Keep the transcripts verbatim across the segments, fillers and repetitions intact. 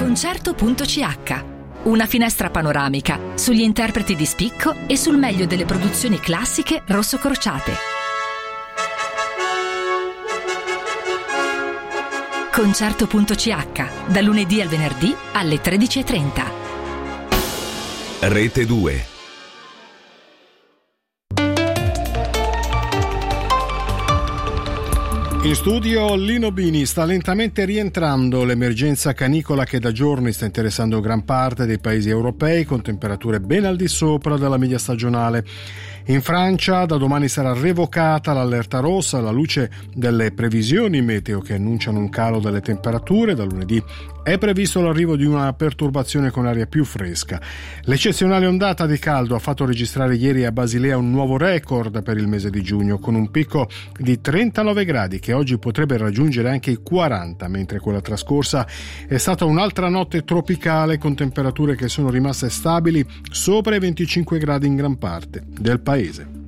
Concerto punto c h, una finestra panoramica sugli interpreti di spicco e sul meglio delle produzioni classiche rosso-crociate. Concerto punto c h, da lunedì al venerdì alle tredici e trenta. Rete due. In studio Lino Bini. Sta lentamente rientrando l'emergenza canicola che da giorni sta interessando gran parte dei paesi europei, con temperature ben al di sopra della media stagionale. In Francia da domani sarà revocata l'allerta rossa alla luce delle previsioni meteo che annunciano un calo delle temperature. Da lunedì è previsto l'arrivo di una perturbazione con aria più fresca. L'eccezionale ondata di caldo ha fatto registrare ieri a Basilea un nuovo record per il mese di giugno, con un picco di trentanove gradi che oggi potrebbe raggiungere anche i quaranta, mentre quella trascorsa è stata un'altra notte tropicale con temperature che sono rimaste stabili sopra i venticinque gradi in gran parte del paese.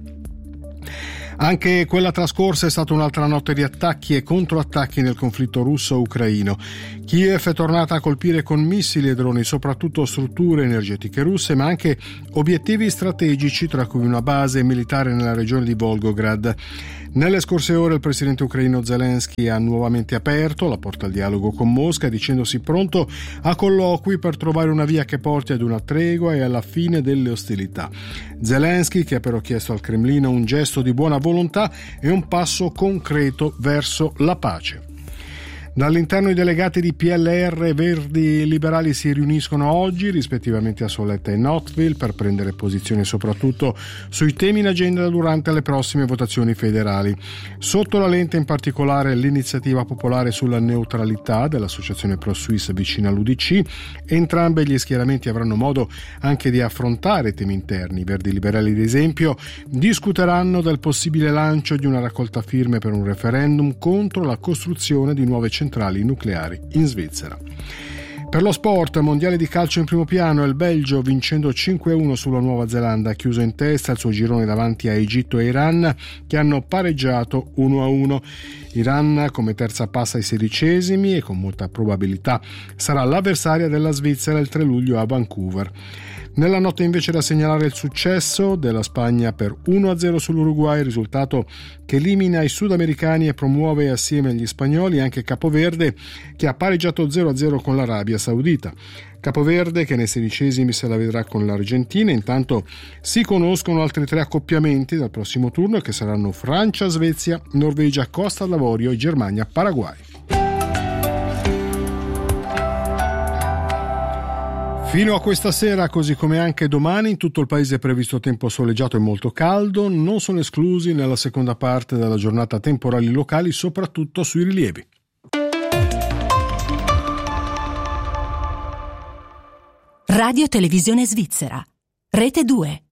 Anche quella trascorsa è stata un'altra notte di attacchi e controattacchi nel conflitto russo-ucraino. Kiev è tornata a colpire con missili e droni soprattutto strutture energetiche russe, ma anche obiettivi strategici, tra cui una base militare nella regione di Volgograd. Nelle scorse ore il presidente ucraino Zelensky ha nuovamente aperto la porta al dialogo con Mosca, dicendosi pronto a colloqui per trovare una via che porti ad una tregua e alla fine delle ostilità. Zelensky, che ha però chiesto al Cremlino un gesto di buona volontà e un passo concreto verso la pace. Dall'interno i delegati di P L R, Verdi e Liberali si riuniscono oggi rispettivamente a Soletta e Knoxville per prendere posizione soprattutto sui temi in agenda durante le prossime votazioni federali. Sotto la lente in particolare l'iniziativa popolare sulla neutralità dell'associazione pro-Suisse vicina all'U D C. Entrambi gli schieramenti avranno modo anche di affrontare temi interni. Verdi e Liberali, ad esempio, discuteranno del possibile lancio di una raccolta firme per un referendum contro la costruzione di nuove centrali nucleari in Svizzera. Per lo sport, mondiale di calcio in primo piano, il Belgio vincendo cinque a uno sulla Nuova Zelanda ha chiuso in testa il suo girone davanti a Egitto e Iran, che hanno pareggiato uno a uno. Iran come terza passa ai sedicesimi e con molta probabilità sarà l'avversaria della Svizzera il tre luglio a Vancouver. Nella notte invece da segnalare il successo della Spagna per uno a zero sull'Uruguay, risultato che elimina i sudamericani e promuove assieme agli spagnoli anche Capoverde, che ha pareggiato zero a zero con l'Arabia Saudita. Capoverde che nei sedicesimi se la vedrà con l'Argentina. Intanto si conoscono altri tre accoppiamenti dal prossimo turno, che saranno Francia, Svezia, Norvegia, Costa d'Avorio e Germania, Paraguay. Fino a questa sera, così come anche domani, in tutto il paese è previsto tempo soleggiato e molto caldo. Non sono esclusi nella seconda parte della giornata temporali locali, soprattutto sui rilievi. Radio Televisione Svizzera, Rete due.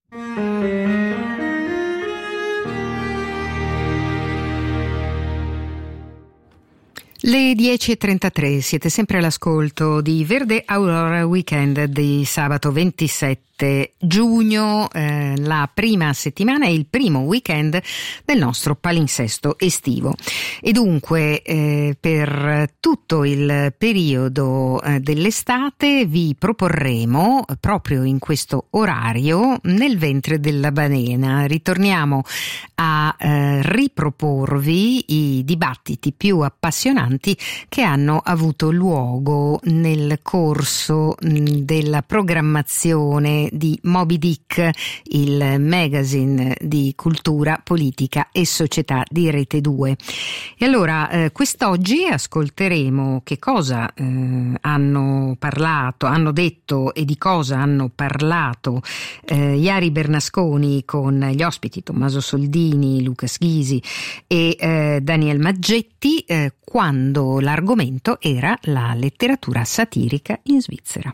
Le dieci e trentatré, siete sempre all'ascolto di Verde Aurora Weekend di sabato ventisette giugno, eh, la prima settimana e il primo weekend del nostro palinsesto estivo. E dunque eh, per tutto il periodo eh, dell'estate vi proporremo proprio in questo orario Nel ventre della balena. Ritorniamo a eh, riproporvi i dibattiti più appassionanti che hanno avuto luogo nel corso mh, della programmazione di Moby Dick, il magazine di cultura, politica e società di Rete due. E allora eh, quest'oggi ascolteremo che cosa eh, hanno parlato, hanno detto e di cosa hanno parlato eh, Iari Bernasconi con gli ospiti Tommaso Soldini, Luca Schisi e eh, Daniel Maggetti eh, quando l'argomento era la letteratura satirica in Svizzera.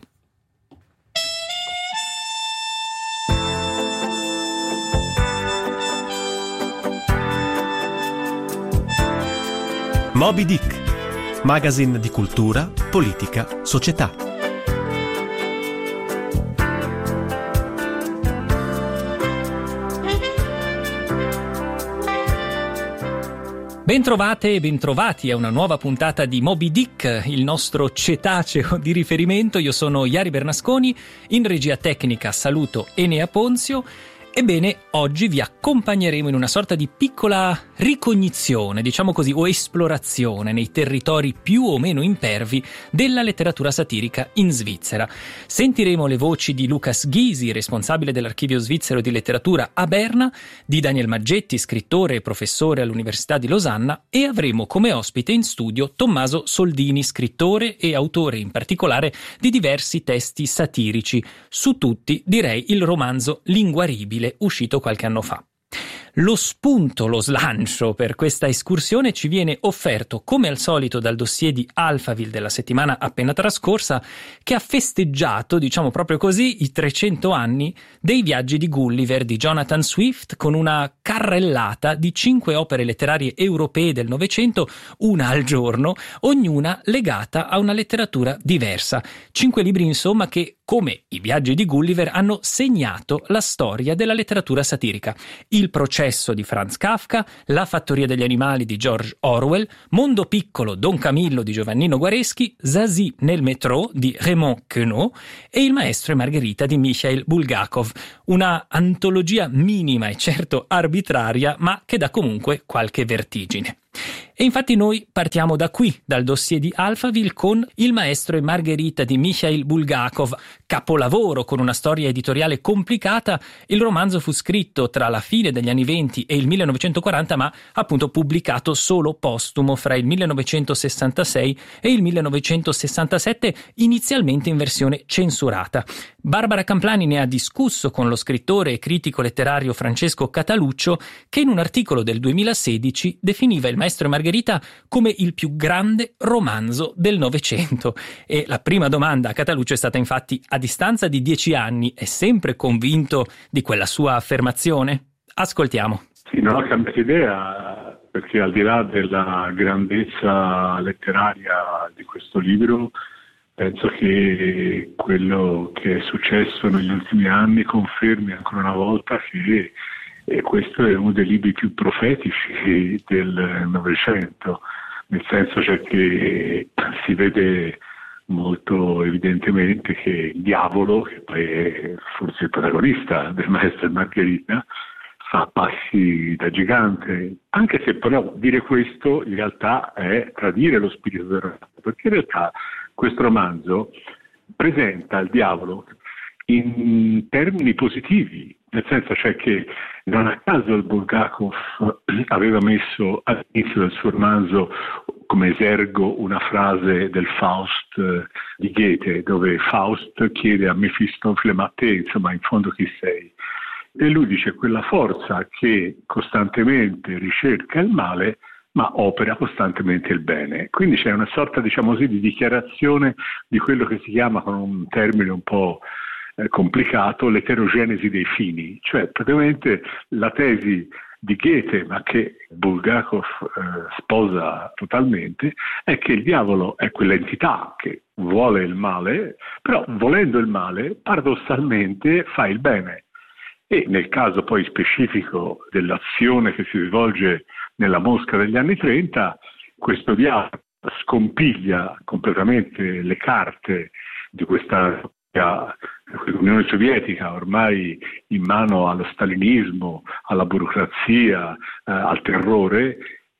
Moby Dick, magazine di cultura, politica, società. Bentrovate e bentrovati a una nuova puntata di Moby Dick, il nostro cetaceo di riferimento. Io sono Iari Bernasconi, in regia tecnica saluto Enea Ponzio. Ebbene, oggi vi accompagneremo in una sorta di piccola ricognizione, diciamo così, o esplorazione nei territori più o meno impervi della letteratura satirica in Svizzera. Sentiremo le voci di Lucas Gysi, responsabile dell'Archivio Svizzero di Letteratura a Berna, di Daniel Maggetti, scrittore e professore all'Università di Losanna, e avremo come ospite in studio Tommaso Soldini, scrittore e autore in particolare di diversi testi satirici, su tutti direi il romanzo Linguaribile, uscito qualche anno fa. Lo spunto, lo slancio per questa escursione ci viene offerto come al solito dal dossier di Alphaville della settimana appena trascorsa, che ha festeggiato, diciamo proprio così, i trecento anni dei viaggi di Gulliver di Jonathan Swift, con una carrellata di cinque opere letterarie europee del Novecento, una al giorno, ognuna legata a una letteratura diversa. Cinque libri insomma che, come i viaggi di Gulliver, hanno segnato la storia della letteratura satirica. Il processo di Franz Kafka, La fattoria degli animali di George Orwell, Mondo piccolo Don Camillo di Giovannino Guareschi, Zazie nel metro di Raymond Queneau e Il maestro e Margherita di Mikhail Bulgakov. Una antologia minima e certo arbitraria, ma che dà comunque qualche vertigine. E infatti noi partiamo da qui, dal dossier di Alphaville, con Il maestro e Margherita di Mikhail Bulgakov, capolavoro con una storia editoriale complicata. Il romanzo fu scritto tra la fine degli anni venti e il millenovecentoquaranta, ma appunto pubblicato solo postumo fra il millenovecentosessantasei e il millenovecentosessantasette, inizialmente in versione censurata. Barbara Camplani ne ha discusso con lo scrittore e critico letterario Francesco Cataluccio, che in un articolo del duemilasedici definiva Il maestro e Margherita come il più grande romanzo del Novecento. E la prima domanda a Cataluccio è stata infatti: a distanza di dieci anni è sempre convinto di quella sua affermazione? Ascoltiamo. Sì, non ho cambiato idea, perché al di là della grandezza letteraria di questo libro, penso che quello che è successo negli ultimi anni confermi ancora una volta che e questo è uno dei libri più profetici del Novecento, nel senso cioè che si vede molto evidentemente che il diavolo, che poi è forse il protagonista del maestro e Margherita, fa passi da gigante, anche se però dire questo in realtà è tradire lo spirito del romanzo, perché in realtà questo romanzo presenta il diavolo in termini positivi, nel senso cioè che non a caso il Bulgakov aveva messo all'inizio del suo romanzo come esergo una frase del Faust di Goethe, dove Faust chiede a Mefistofele: ma te, insomma, in fondo chi sei? E lui dice: quella forza che costantemente ricerca il male ma opera costantemente il bene. Quindi c'è una sorta, diciamo così, di dichiarazione di quello che si chiama, con un termine un po' complicato, l'eterogenesi dei fini, cioè praticamente la tesi di Goethe, ma che Bulgakov eh, sposa totalmente, è che il diavolo è quell'entità che vuole il male, però volendo il male paradossalmente fa il bene. E nel caso poi specifico dell'azione che si svolge nella Mosca degli anni trenta, questo diavolo scompiglia completamente le carte di questa L'Unione Sovietica, ormai in mano allo stalinismo, alla burocrazia, eh, al terrore,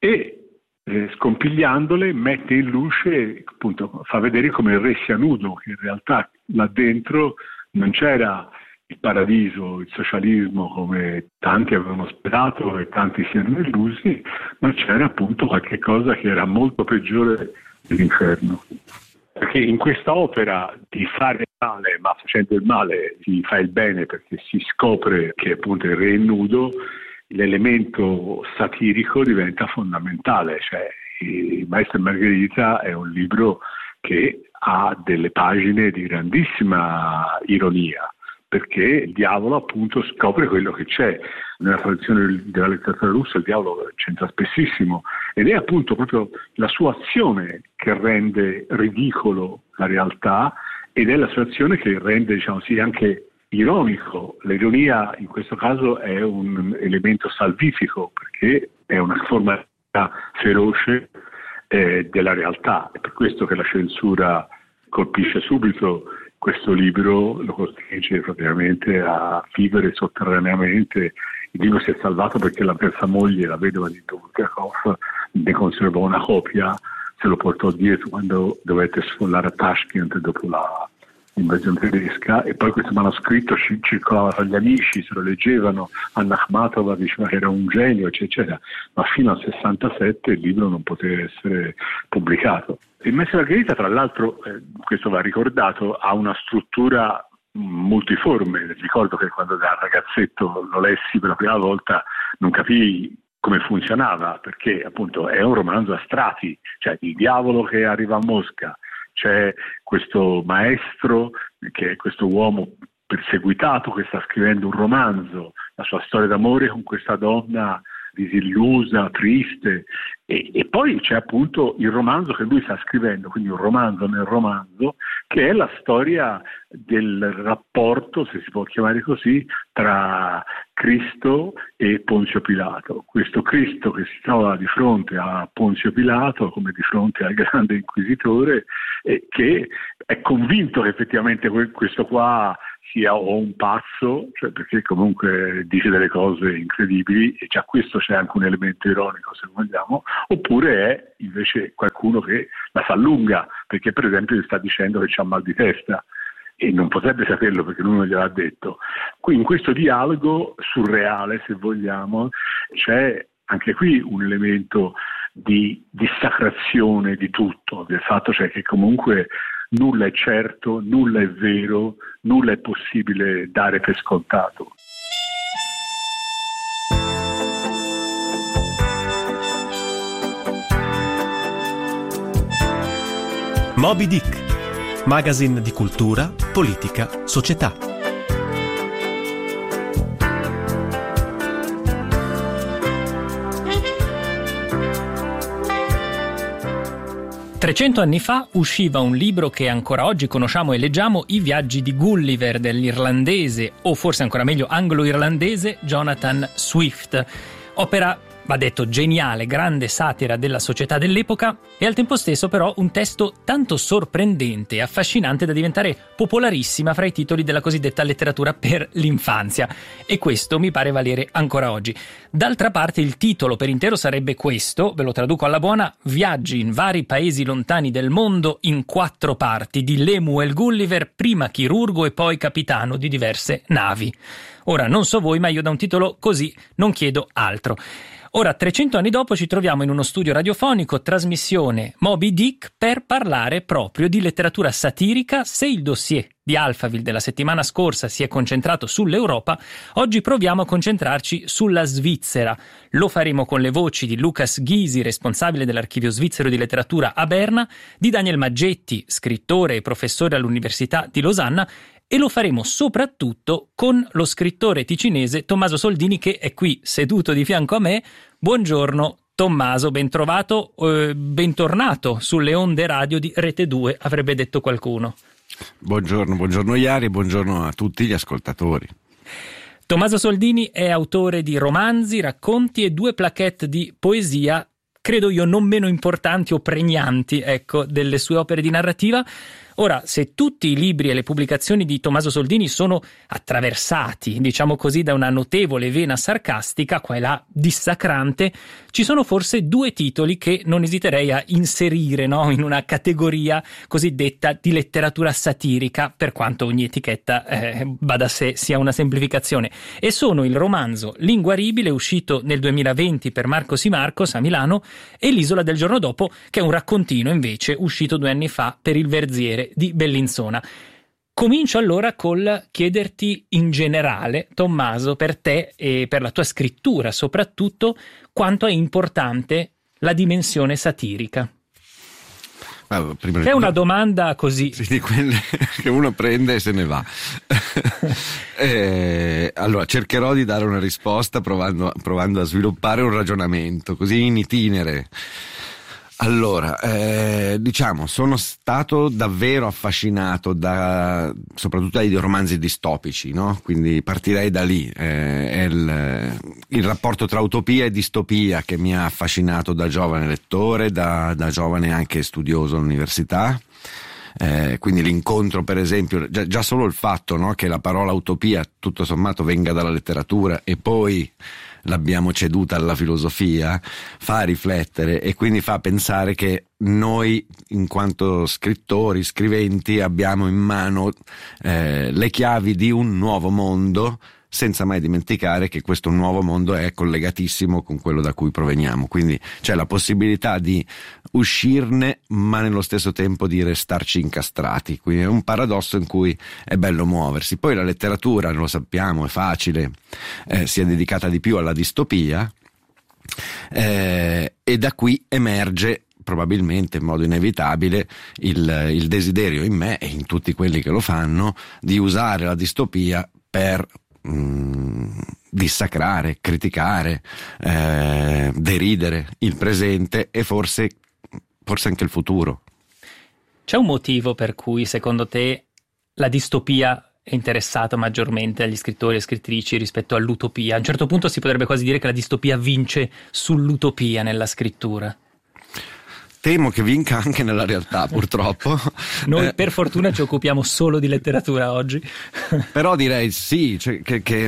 e eh, scompigliandole mette in luce, appunto, fa vedere come il re sia nudo, che in realtà là dentro non c'era il paradiso, il socialismo come tanti avevano sperato e tanti si erano illusi, ma c'era appunto qualche cosa che era molto peggiore dell'inferno. Perché in questa opera di fare il male, ma facendo il male si fa il bene, perché si scopre che appunto il re è nudo, l'elemento satirico diventa fondamentale. Cioè, Il maestro e Margherita è un libro che ha delle pagine di grandissima ironia, perché il diavolo appunto scopre quello che c'è. Nella tradizione della letteratura russa il diavolo c'entra spessissimo, ed è appunto proprio la sua azione che rende ridicolo la realtà, ed è la sua azione che rende, diciamo sì, anche ironico. L'ironia in questo caso è un elemento salvifico, perché è una forma feroce eh, della realtà. È per questo che la censura colpisce subito questo libro, lo costringe praticamente a vivere sotterraneamente. Il libro si è salvato perché la terza moglie, la vedova di Bulgakov, ne conservò una copia, se lo portò dietro quando dovette sfollare a Tashkent dopo la invasione tedesca, e poi questo manoscritto ci, circolava tra gli amici, se lo leggevano, Anna Akhmatova diceva che era un genio, eccetera, ma fino al sessantasette il libro non poteva essere pubblicato. Il Mestre Margherita, tra l'altro, eh, questo va ricordato, ha una struttura multiforme. Ricordo che quando da ragazzetto lo lessi per la prima volta non capii come funzionava, perché appunto è un romanzo a strati, cioè il diavolo che arriva a Mosca, c'è questo maestro che è questo uomo perseguitato che sta scrivendo un romanzo, la sua storia d'amore con questa donna disillusa, triste, e, e poi c'è appunto il romanzo che lui sta scrivendo, quindi un romanzo nel romanzo, che è la storia del rapporto, se si può chiamare così, tra Cristo e Ponzio Pilato. Questo Cristo che si trova di fronte a Ponzio Pilato, come di fronte al grande inquisitore, e che è convinto che effettivamente questo qua sia o un pazzo, cioè perché comunque dice delle cose incredibili, e già questo c'è anche un elemento ironico, se vogliamo, oppure è invece qualcuno che la fa lunga, perché per esempio gli sta dicendo che c'ha mal di testa e non potrebbe saperlo perché lui non gliel'ha detto. Qui in questo dialogo surreale, se vogliamo, c'è anche qui un elemento di dissacrazione di tutto, del fatto cioè che comunque nulla è certo, nulla è vero, nulla è possibile dare per scontato. Moby Dick, magazine di cultura, politica, società. trecento anni fa usciva un libro che ancora oggi conosciamo e leggiamo, I viaggi di Gulliver, dell'irlandese, o forse ancora meglio anglo-irlandese, Jonathan Swift. Opera, va detto, geniale, grande satira della società dell'epoca e al tempo stesso però un testo tanto sorprendente e affascinante da diventare popolarissima fra i titoli della cosiddetta letteratura per l'infanzia. E questo mi pare valere ancora oggi. D'altra parte il titolo per intero sarebbe questo, ve lo traduco alla buona: Viaggi in vari paesi lontani del mondo in quattro parti, di Lemuel Gulliver, prima chirurgo e poi capitano di diverse navi. Ora, non so voi, ma io da un titolo così non chiedo altro. Ora, trecento anni dopo, ci troviamo in uno studio radiofonico, trasmissione Moby Dick, per parlare proprio di letteratura satirica. Se il dossier di Alphaville della settimana scorsa si è concentrato sull'Europa, oggi proviamo a concentrarci sulla Svizzera. Lo faremo con le voci di Lucas Ghisi, responsabile dell'Archivio Svizzero di Letteratura a Berna, di Daniel Maggetti, scrittore e professore all'Università di Losanna, e lo faremo soprattutto con lo scrittore ticinese Tommaso Soldini, che è qui seduto di fianco a me. Buongiorno Tommaso, ben trovato, eh, bentornato sulle onde radio di Rete due, avrebbe detto qualcuno. Buongiorno, buongiorno Iari, buongiorno a tutti gli ascoltatori. Tommaso Soldini è autore di romanzi, racconti e due plaquette di poesia, credo io non meno importanti o pregnanti, ecco, delle sue opere di narrativa. Ora, se tutti i libri e le pubblicazioni di Tommaso Soldini sono attraversati, diciamo così, da una notevole vena sarcastica, qua e là dissacrante, ci sono forse due titoli che non esiterei a inserire, no, in una categoria cosiddetta di letteratura satirica, per quanto ogni etichetta eh, va da sé sia una semplificazione. E sono il romanzo L'inguaribile, uscito nel duemilaventi per Marcos y Marcos a Milano, e L'isola del giorno dopo, che è un raccontino invece uscito due anni fa per Il Verziere di Bellinzona. Comincio allora col chiederti in generale, Tommaso, per te e per la tua scrittura soprattutto, quanto è importante la dimensione satirica. Ah, prima è una domanda così. Sì, di quelle che uno prende e se ne va. eh, allora, cercherò di dare una risposta provando, provando a sviluppare un ragionamento, così in itinere. Allora, eh, diciamo, sono stato davvero affascinato da, soprattutto dai romanzi distopici, no? Quindi partirei da lì. Eh, è il, il rapporto tra utopia e distopia che mi ha affascinato da giovane lettore, da, da giovane anche studioso all'università. Eh, quindi l'incontro, per esempio, già, già solo il fatto, no, che la parola utopia tutto sommato venga dalla letteratura e poi l'abbiamo ceduta alla filosofia, fa riflettere e quindi fa pensare che noi in quanto scrittori, scriventi, abbiamo in mano eh, le chiavi di un nuovo mondo, senza mai dimenticare che questo nuovo mondo è collegatissimo con quello da cui proveniamo, quindi c'è la possibilità di uscirne ma nello stesso tempo di restarci incastrati, quindi è un paradosso in cui è bello muoversi. Poi la letteratura, lo sappiamo, è facile, eh, si è dedicata di più alla distopia, eh, e da qui emerge probabilmente in modo inevitabile il, il desiderio in me e in tutti quelli che lo fanno di usare la distopia per dissacrare, criticare, eh, deridere il presente e forse, forse anche il futuro. C'è un motivo per cui secondo te la distopia è interessata maggiormente agli scrittori e scrittrici rispetto all'utopia? A un certo punto si potrebbe quasi dire che la distopia vince sull'utopia nella scrittura. Temo che vinca anche nella realtà, purtroppo. Noi per fortuna ci occupiamo solo di letteratura oggi. Però direi sì, cioè, che, che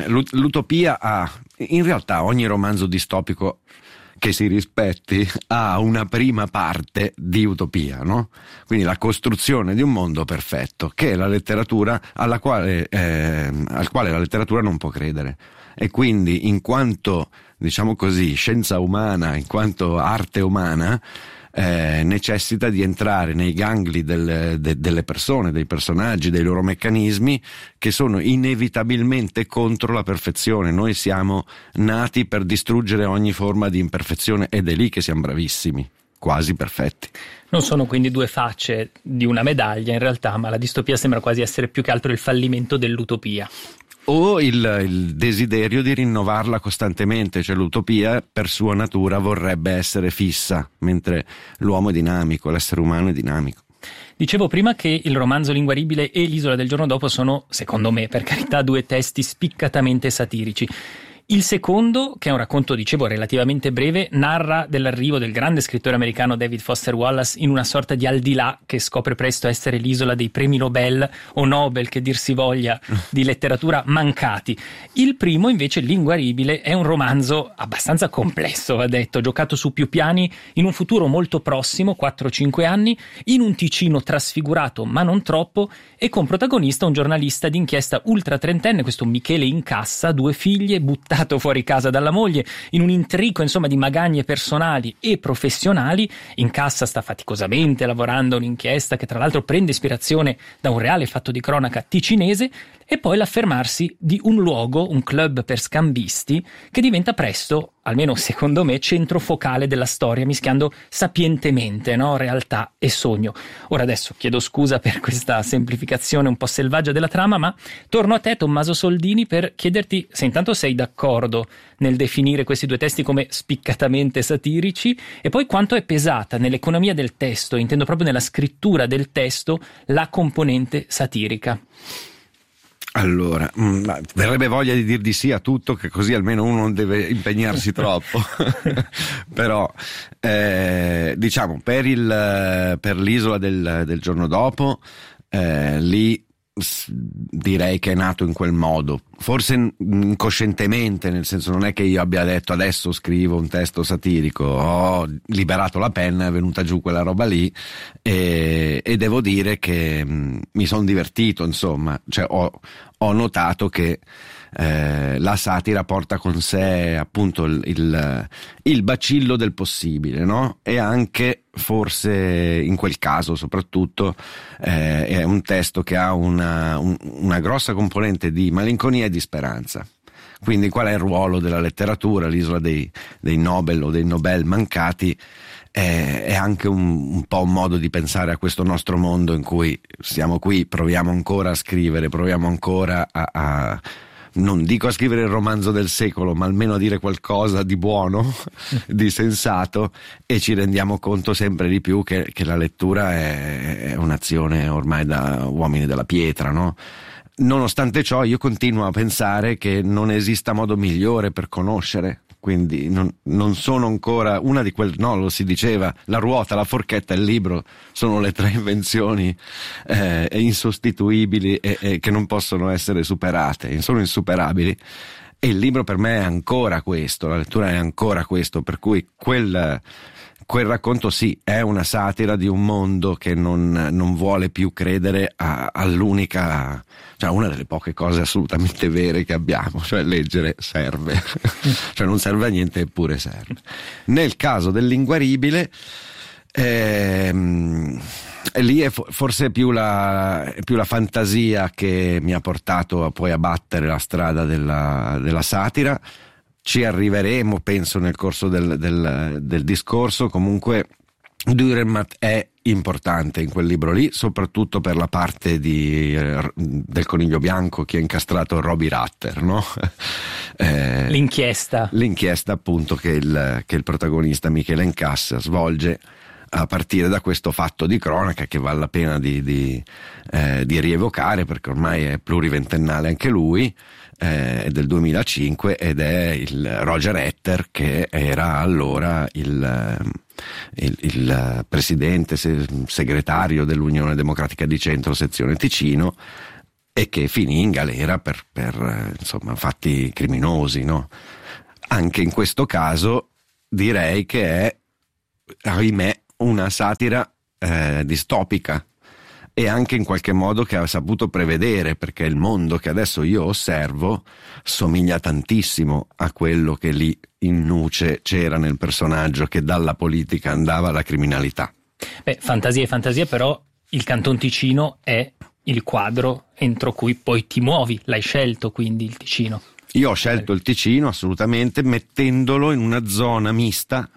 l'utopia ha, in realtà ogni romanzo distopico che si rispetti ha una prima parte di utopia, no? Quindi la costruzione di un mondo perfetto, che è la letteratura alla quale, eh, al quale la letteratura non può credere. E quindi in quanto, diciamo così, scienza umana, in quanto arte umana, Eh, necessita di entrare nei gangli del, de, delle persone, dei personaggi, dei loro meccanismi che sono inevitabilmente contro la perfezione. Noi siamo nati per distruggere ogni forma di imperfezione ed è lì che siamo bravissimi, quasi perfetti. Non sono quindi due facce di una medaglia in realtà, ma la distopia sembra quasi essere più che altro il fallimento dell'utopia. O il, il desiderio di rinnovarla costantemente, cioè l'utopia per sua natura vorrebbe essere fissa, mentre l'uomo è dinamico, l'essere umano è dinamico. Dicevo prima che il romanzo L'inguaribile e L'isola del giorno dopo sono, secondo me, per carità, due testi spiccatamente satirici. Il secondo, che è un racconto, dicevo, relativamente breve, narra dell'arrivo del grande scrittore americano David Foster Wallace in una sorta di al di là che scopre presto essere l'isola dei premi Nobel o Nobel, che dir si voglia, di letteratura mancati. Il primo, invece, L'inguaribile, è un romanzo abbastanza complesso, va detto, giocato su più piani in un futuro molto prossimo, quattro cinque anni, in un Ticino trasfigurato ma non troppo, e con protagonista un giornalista d'inchiesta ultra trentenne, questo Michele Incassa, due figlie, buttato fuori casa dalla moglie, in un intrico insomma di magagne personali e professionali. Incassa sta faticosamente lavorando a un'inchiesta che tra l'altro prende ispirazione da un reale fatto di cronaca ticinese, e poi l'affermarsi di un luogo, un club per scambisti, che diventa presto, almeno secondo me, centro focale della storia, mischiando sapientemente, no, realtà e sogno. Ora adesso chiedo scusa per questa semplificazione un po' selvaggia della trama, ma torno a te, Tommaso Soldini, per chiederti se intanto sei d'accordo nel definire questi due testi come spiccatamente satirici, e poi quanto è pesata nell'economia del testo, intendo proprio nella scrittura del testo, la componente satirica. Allora, mh, verrebbe voglia di dir di sì a tutto, che così almeno uno non deve impegnarsi troppo. Però eh, diciamo per il per l'isola del, del giorno dopo, eh, lì direi che è nato in quel modo, forse incoscientemente, nel senso non è che io abbia detto adesso scrivo un testo satirico, ho liberato la penna, è venuta giù quella roba lì e, e devo dire che mh, mi sono divertito, insomma, cioè ho, ho notato che eh, la satira porta con sé appunto il, il, il bacillo del possibile, no? E anche forse in quel caso soprattutto eh, è un testo che ha una, un, una grossa componente di malinconia e di speranza. Quindi qual è il ruolo della letteratura? L'isola dei, dei Nobel o dei Nobel mancati è, è anche un, un po' un modo di pensare a questo nostro mondo in cui siamo qui, proviamo ancora a scrivere, proviamo ancora a, a non dico a scrivere il romanzo del secolo, ma almeno a dire qualcosa di buono, di sensato, e ci rendiamo conto sempre di più che, che la lettura è, è un'azione ormai da uomini della pietra, no? Nonostante ciò, io continuo a pensare che non esista modo migliore per conoscere. Quindi non, non sono ancora una di quelle, no, lo si diceva, la ruota, la forchetta e il libro sono le tre invenzioni eh, insostituibili e, e che non possono essere superate, sono insuperabili, e il libro per me è ancora questo, la lettura è ancora questo, per cui quel, quel racconto sì, è una satira di un mondo che non, non vuole più credere a, all'unica, cioè una delle poche cose assolutamente vere che abbiamo, cioè leggere serve, cioè non serve a niente eppure serve. Nel caso dell'Inguaribile ehm, lì è forse più la, è più la fantasia che mi ha portato a, poi a battere la strada della, della satira. Ci arriveremo, penso, nel corso del, del, del discorso. Comunque Dürrenmatt è importante in quel libro lì, soprattutto per la parte di, eh, del Coniglio Bianco che ha incastrato Robbie Ratter, no? eh, l'inchiesta l'inchiesta appunto che il, che il protagonista Michele Encass svolge a partire da questo fatto di cronaca che vale la pena di, di, eh, di rievocare, perché ormai è pluriventennale anche lui, eh, è del duemilacinque ed è il Roger Etter, che era allora il, il, il presidente se, segretario dell'Unione Democratica di Centro sezione Ticino, e che finì in galera per, per insomma fatti criminosi, no? Anche in questo caso direi che è, ahimè, una satira eh, distopica, e anche in qualche modo che ha saputo prevedere, perché il mondo che adesso io osservo somiglia tantissimo a quello che lì in nuce c'era nel personaggio che dalla politica andava alla criminalità. Beh, fantasia e fantasia, però il Canton Ticino è il quadro entro cui poi ti muovi, l'hai scelto quindi il Ticino. Io ho scelto il Ticino assolutamente, mettendolo in una zona mista,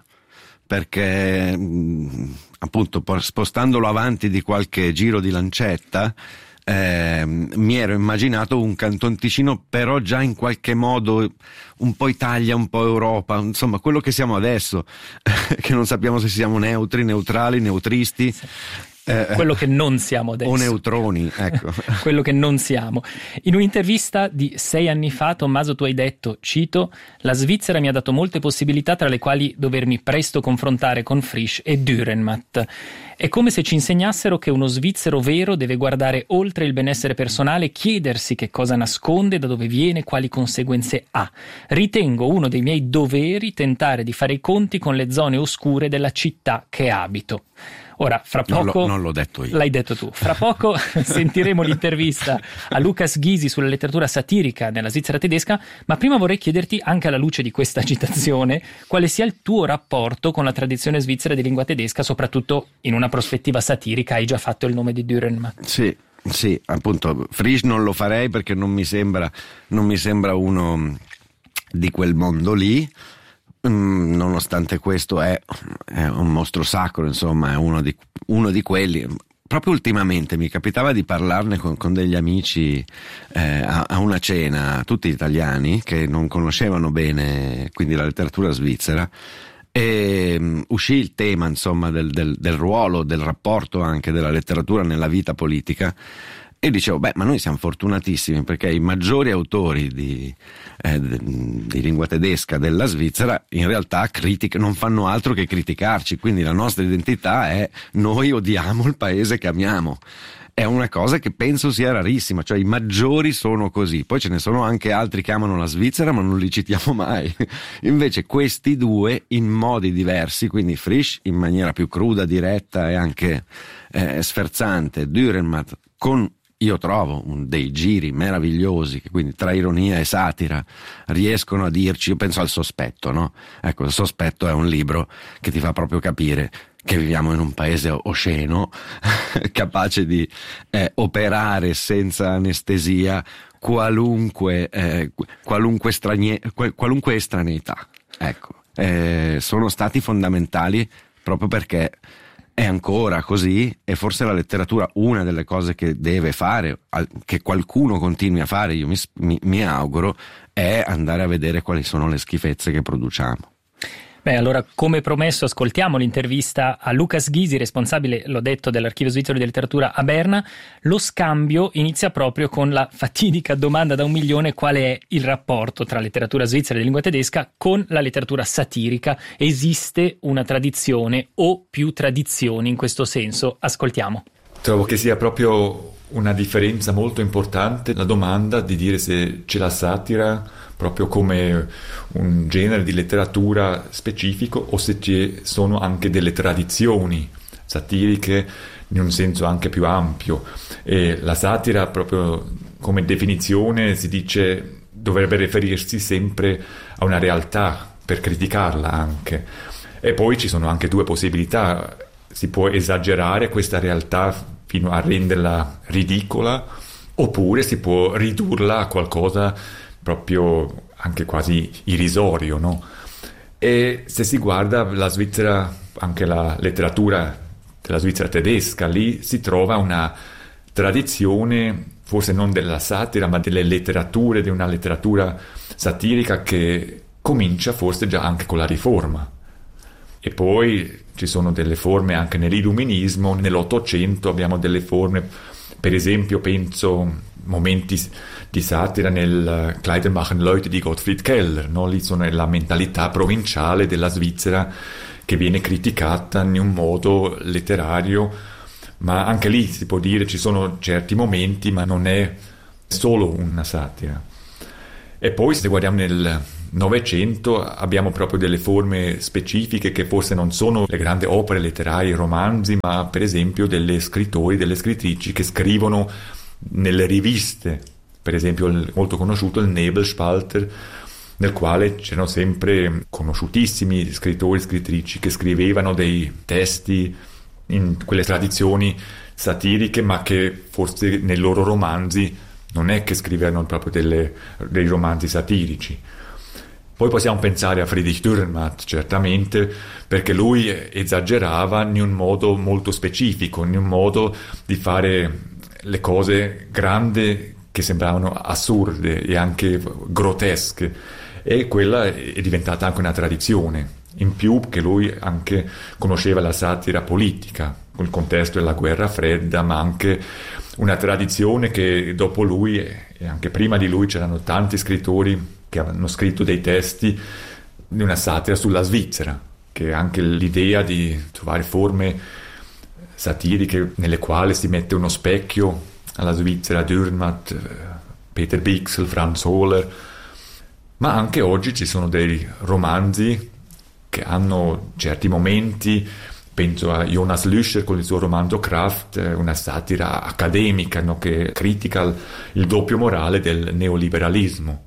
perché appunto spostandolo avanti di qualche giro di lancetta eh, mi ero immaginato un Canton Ticino però già in qualche modo un po' Italia, un po' Europa, insomma quello che siamo adesso, che non sappiamo se siamo neutri, neutrali, neutristi. Sì. Eh, quello che non siamo adesso. O neutroni, ecco. Quello che non siamo. In un'intervista di sei anni fa, Tommaso, tu hai detto, cito: la Svizzera mi ha dato molte possibilità, tra le quali dovermi presto confrontare con Frisch e Dürrenmatt. È come se ci insegnassero che uno svizzero vero deve guardare oltre il benessere personale, chiedersi che cosa nasconde, da dove viene, quali conseguenze ha. Ritengo uno dei miei doveri tentare di fare i conti con le zone oscure della città che abito. Ora, fra poco... Non, lo, non l'ho detto io. L'hai detto tu. Fra poco sentiremo l'intervista a Lukas Gysi sulla letteratura satirica nella Svizzera tedesca, ma prima vorrei chiederti, anche alla luce di questa citazione, quale sia il tuo rapporto con la tradizione svizzera di lingua tedesca, soprattutto in una prospettiva satirica. Hai già fatto il nome di Dürrenmatt. Sì, sì, appunto, Frisch non lo farei perché non mi sembra, non mi sembra uno di quel mondo lì. Mm, nonostante questo è, è un mostro sacro, insomma, è uno di, uno di quelli. Proprio ultimamente mi capitava di parlarne con, con degli amici eh, a, a una cena, tutti italiani, che non conoscevano bene quindi la letteratura svizzera, e um, uscì il tema, insomma, del, del, del ruolo, del rapporto anche della letteratura nella vita politica. E dicevo, beh, ma noi siamo fortunatissimi perché i maggiori autori di, eh, di lingua tedesca della Svizzera in realtà critic- non fanno altro che criticarci, quindi la nostra identità è noi odiamo il paese che amiamo. È una cosa che penso sia rarissima, cioè i maggiori sono così, poi ce ne sono anche altri che amano la Svizzera ma non li citiamo mai. Invece questi due in modi diversi, quindi Frisch in maniera più cruda, diretta e anche eh, sferzante, Dürrenmatt con, io trovo, un, dei giri meravigliosi che quindi tra ironia e satira riescono a dirci, io penso al Sospetto, no? Ecco, il Sospetto è un libro che ti fa proprio capire che viviamo in un paese osceno, capace di eh, operare senza anestesia qualunque, eh, qualunque, stranie- qualunque estraneità. Ecco, eh, sono stati fondamentali proprio perché è ancora così, e forse la letteratura, una delle cose che deve fare, che qualcuno continui a fare, io mi, mi, mi auguro, è andare a vedere quali sono le schifezze che produciamo. Beh, allora, come promesso, ascoltiamo l'intervista a Lucas Ghisi, responsabile, l'ho detto, dell'Archivio Svizzero di Letteratura a Berna. Lo scambio inizia proprio con la fatidica domanda da un milione: qual è il rapporto tra letteratura svizzera di lingua tedesca con la letteratura satirica? Esiste una tradizione o più tradizioni in questo senso? Ascoltiamo. Trovo che sia proprio una differenza molto importante la domanda di dire se c'è la satira proprio come un genere di letteratura specifico o se ci sono anche delle tradizioni satiriche in un senso anche più ampio. E la satira, proprio come definizione, si dice dovrebbe riferirsi sempre a una realtà per criticarla anche. E poi ci sono anche due possibilità: si può esagerare questa realtà fino a renderla ridicola, oppure si può ridurla a qualcosa proprio anche quasi irrisorio, no? E se si guarda la Svizzera, anche la letteratura della Svizzera tedesca, lì si trova una tradizione, forse non della satira, ma delle letterature, di una letteratura satirica che comincia forse già anche con la Riforma. E poi ci sono delle forme anche nell'Illuminismo, nell'Ottocento abbiamo delle forme, per esempio penso momenti di satira nel Kleider machen Leute di Gottfried Keller, no? Lì sono la mentalità provinciale della Svizzera che viene criticata in un modo letterario, ma anche lì si può dire ci sono certi momenti, ma non è solo una satira. E poi se guardiamo nel Novecento abbiamo proprio delle forme specifiche che forse non sono le grandi opere letterarie, romanzi, ma per esempio delle scrittori, delle scrittrici che scrivono nelle riviste, per esempio il molto conosciuto il Nebelspalter, nel quale c'erano sempre conosciutissimi scrittori e scrittrici che scrivevano dei testi in quelle tradizioni satiriche, ma che forse nei loro romanzi non è che scrivevano proprio delle, dei romanzi satirici. Poi possiamo pensare a Friedrich Dürrenmatt, certamente, perché lui esagerava in un modo molto specifico, in un modo di fare le cose grandi che sembravano assurde e anche grottesche, e quella è diventata anche una tradizione, in più che lui anche conosceva la satira politica, il contesto della guerra fredda, ma anche una tradizione che dopo lui e anche prima di lui c'erano tanti scrittori che hanno scritto dei testi di una satira sulla Svizzera, che anche l'idea di trovare forme satiriche nelle quali si mette uno specchio alla Svizzera, Dürrenmatt, Peter Bichsel, Franz Hohler, ma anche oggi ci sono dei romanzi che hanno certi momenti, penso a Jonas Lüscher con il suo romanzo Kraft, una satira accademica, no, che critica il, il doppio morale del neoliberalismo.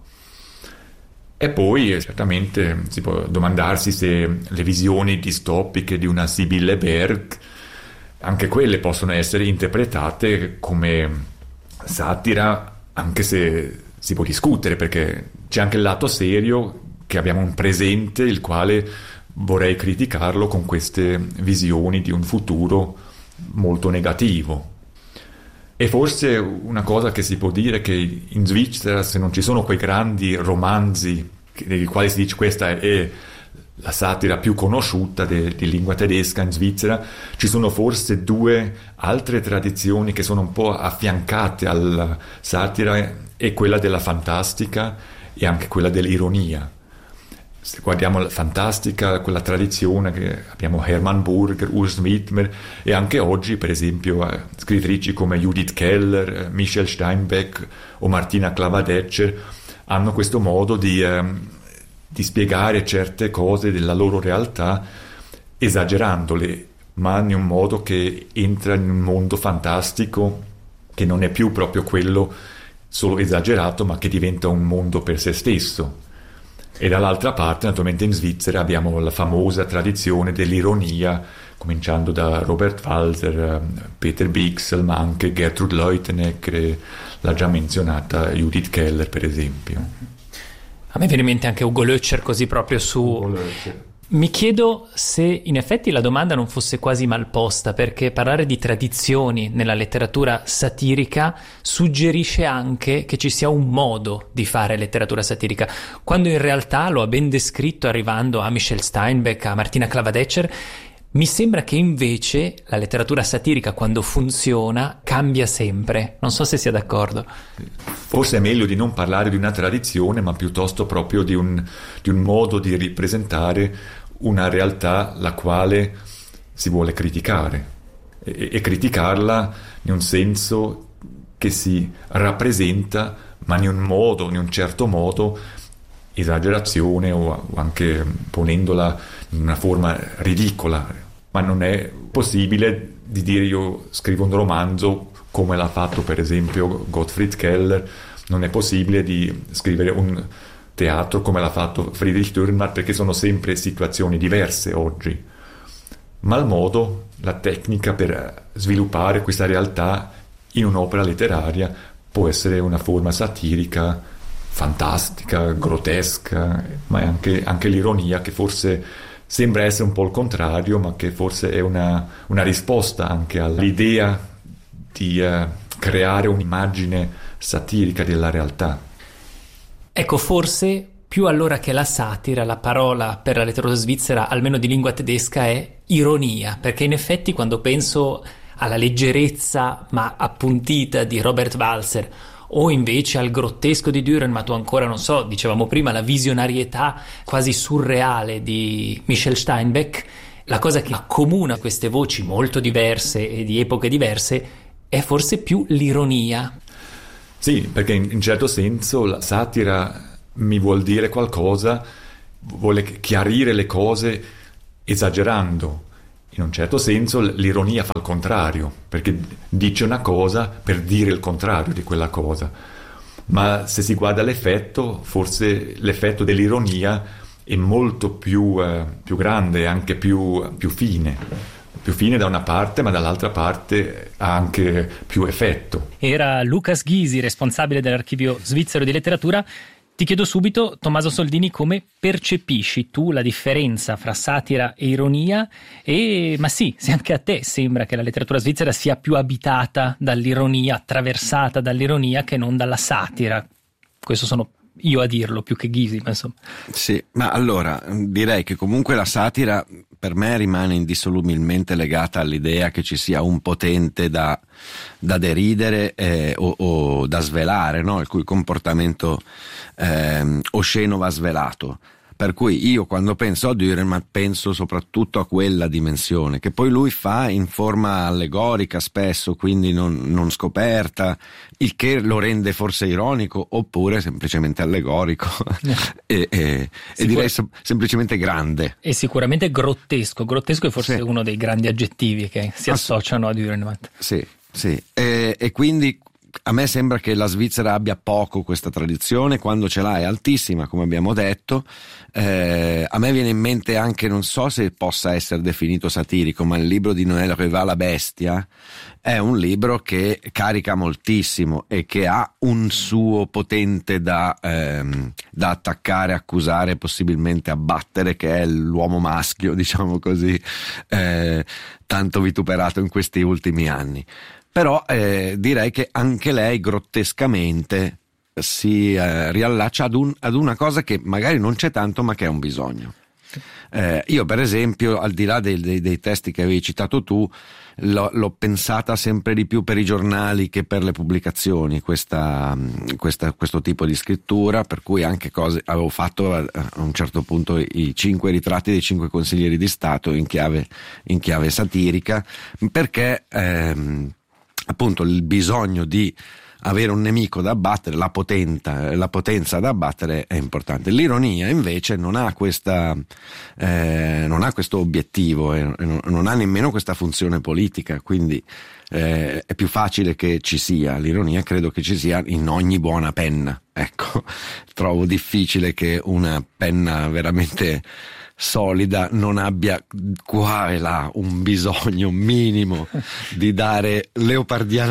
E poi certamente si può domandarsi se le visioni distopiche di una Sibylle Berg, anche quelle possono essere interpretate come satira, anche se si può discutere, perché c'è anche il lato serio che abbiamo un presente, il quale vorrei criticarlo con queste visioni di un futuro molto negativo. E forse una cosa che si può dire è che in Svizzera, se non ci sono quei grandi romanzi nei quali si dice questa è la satira più conosciuta de, di lingua tedesca in Svizzera, ci sono forse due altre tradizioni che sono un po' affiancate alla satira, e quella della fantastica e anche quella dell'ironia. Se guardiamo la fantastica, quella tradizione che abbiamo Hermann Burger, Urs Widmer, e anche oggi per esempio scrittrici come Judith Keller, Michel Steinbeck o Martina Clavadeccer hanno questo modo di, eh, di spiegare certe cose della loro realtà esagerandole, ma in un modo che entra in un mondo fantastico che non è più proprio quello solo esagerato, ma che diventa un mondo per se stesso. E dall'altra parte, naturalmente in Svizzera abbiamo la famosa tradizione dell'ironia, cominciando da Robert Walser, Peter Bichsel, ma anche Gertrud Leutenegger, la già menzionata Judith Keller, per esempio. A me viene in mente anche Ugo Lötscher, così proprio su Mi chiedo se in effetti la domanda non fosse quasi mal posta, perché parlare di tradizioni nella letteratura satirica suggerisce anche che ci sia un modo di fare letteratura satirica, quando in realtà, lo ha ben descritto arrivando a Michel Steinbeck, a Martina Clavadeccer, mi sembra che invece la letteratura satirica, quando funziona, cambia sempre. Non so se sia d'accordo. Forse è meglio di non parlare di una tradizione, ma piuttosto proprio di un, di un modo di ripresentare una realtà la quale si vuole criticare. E, e criticarla in un senso che si rappresenta, ma in un modo, in un certo modo, esagerazione o, o anche ponendola in una forma ridicola. Ma non è possibile di dire io scrivo un romanzo come l'ha fatto per esempio Gottfried Keller, non è possibile di scrivere un teatro come l'ha fatto Friedrich Dürrenmatt, perché sono sempre situazioni diverse oggi. Ma il modo, la tecnica per sviluppare questa realtà in un'opera letteraria può essere una forma satirica, fantastica, grottesca, ma è anche, anche l'ironia, che forse sembra essere un po' il contrario, ma che forse è una, una risposta anche all'idea di uh, creare un'immagine satirica della realtà. Ecco, forse più allora che la satira, la parola per la letteratura svizzera, almeno di lingua tedesca, è ironia, perché in effetti quando penso alla leggerezza ma appuntita di Robert Walser, o invece al grottesco di Dürrenmatt, o ancora, non so, dicevamo prima, la visionarietà quasi surreale di Michel Steinbeck, la cosa che accomuna queste voci molto diverse e di epoche diverse è forse più l'ironia. Sì, perché in un certo senso la satira mi vuol dire qualcosa, vuole chiarire le cose esagerando. In un certo senso l'ironia fa il contrario, perché dice una cosa per dire il contrario di quella cosa. Ma se si guarda l'effetto, forse l'effetto dell'ironia è molto più, eh, più grande, anche più, più fine. Più fine da una parte, ma dall'altra parte ha anche più effetto. Era Lucas Gysi, responsabile dell'Archivio Svizzero di Letteratura. Ti chiedo subito, Tommaso Soldini, come percepisci tu la differenza fra satira e ironia? E, ma sì, se anche a te sembra che la letteratura svizzera sia più abitata dall'ironia, attraversata dall'ironia, che non dalla satira. Questo sono io a dirlo più che Gysi, ma insomma. Sì, ma allora direi che comunque la satira per me rimane indissolubilmente legata all'idea che ci sia un potente da, da deridere eh, o, o da svelare, no? Il cui comportamento eh, osceno va svelato. Per cui io quando penso a Dürrenmatt penso soprattutto a quella dimensione, che poi lui fa in forma allegorica spesso, quindi non, non scoperta, il che lo rende forse ironico oppure semplicemente allegorico e, e, e direi so, semplicemente grande. E sicuramente grottesco, grottesco è forse sì. Uno dei grandi aggettivi che si associano a Dürrenmatt. Sì, sì, e, e quindi a me sembra che la Svizzera abbia poco questa tradizione, quando ce l'ha è altissima, come abbiamo detto. Eh, a me viene in mente anche, non so se possa essere definito satirico, ma il libro di Noël Reva, La Bestia, è un libro che carica moltissimo e che ha un suo potente da, ehm, da attaccare, accusare, possibilmente abbattere, che è l'uomo maschio, diciamo così, eh, tanto vituperato in questi ultimi anni. Però eh, direi che anche lei grottescamente si eh, riallaccia ad, un, ad una cosa che magari non c'è tanto ma che è un bisogno. Eh, io per esempio, al di là dei, dei, dei testi che avevi citato tu, l'ho, l'ho pensata sempre di più per i giornali che per le pubblicazioni, questa, questa, questo tipo di scrittura, per cui anche cose avevo fatto a, a un certo punto i cinque ritratti dei cinque consiglieri di Stato in chiave, in chiave satirica, perché ehm, appunto il bisogno di avere un nemico da abbattere, la potenza, la potenza da abbattere è importante. L'ironia invece non ha questa eh, non ha questo obiettivo e non, non ha nemmeno questa funzione politica, quindi eh, è più facile che ci sia l'ironia, credo che ci sia in ogni buona penna. Ecco, trovo difficile che una penna veramente solida non abbia qua e là un bisogno minimo di dare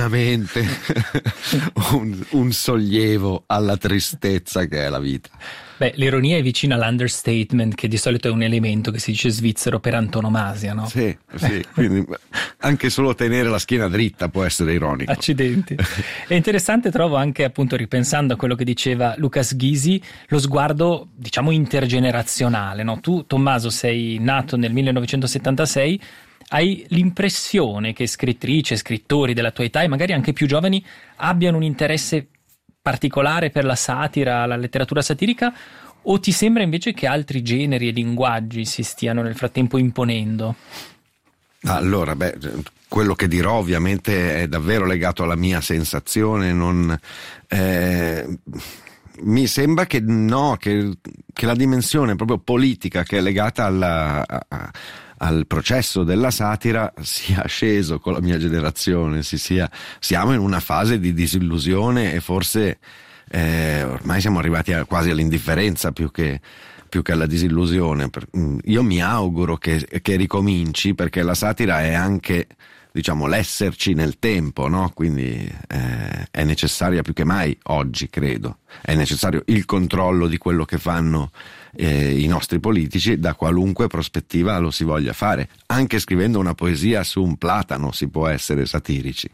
leopardianamente un, un sollievo alla tristezza che è la vita. Beh, l'ironia è vicina all'understatement, che di solito è un elemento che si dice svizzero per antonomasia, no? Sì, sì, quindi anche solo tenere la schiena dritta può essere ironico. Accidenti. È interessante, trovo, anche appunto ripensando a quello che diceva Lucas Ghisi, lo sguardo, diciamo, intergenerazionale, no? Tu, Tommaso, sei nato nel millenovecentosettantasei, hai l'impressione che scrittrici e scrittori della tua età e magari anche più giovani abbiano un interesse particolare per la satira, la letteratura satirica, o ti sembra invece che altri generi e linguaggi si stiano nel frattempo imponendo? Allora, beh, quello che dirò ovviamente è davvero legato alla mia sensazione, non, eh, mi sembra che no, che, che la dimensione proprio politica che è legata alla, a, al processo della satira sia sceso con la mia generazione, si sia, siamo in una fase di disillusione e forse eh, ormai siamo arrivati a, quasi all'indifferenza più che, più che alla disillusione. Io mi auguro che, che ricominci, perché la satira è anche, diciamo, l'esserci nel tempo, no? Quindi eh, è necessaria più che mai oggi, credo. È necessario il controllo di quello che fanno eh, i nostri politici, da qualunque prospettiva lo si voglia fare. Anche scrivendo una poesia su un platano si può essere satirici.